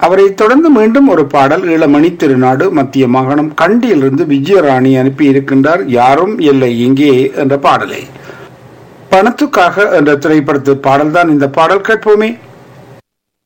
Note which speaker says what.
Speaker 1: அவரை தொடர்ந்து மீண்டும் ஒரு பாடல் ஈழமணி திருநாடு மத்திய மாகாணம் கண்டியிலிருந்து விஜயராணி அனுப்பி இருக்கின்றார். யாரும் இல்லை இங்கே என்ற பாடலை. பணத்துக்காக என்ற திரைப்படத்து பாடல்தான் இந்த பாடல். கேட்போமே.